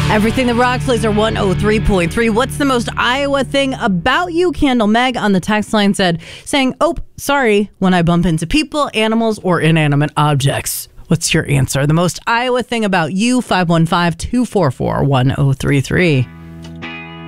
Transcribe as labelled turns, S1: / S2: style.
S1: Everything that rocks, Laser 103.3. What's the most Iowa thing about you? Candle Meg on the text line saying, oh, sorry, when I bump into people, animals, or inanimate objects. What's your answer? The most Iowa thing about you, 515-244-1033.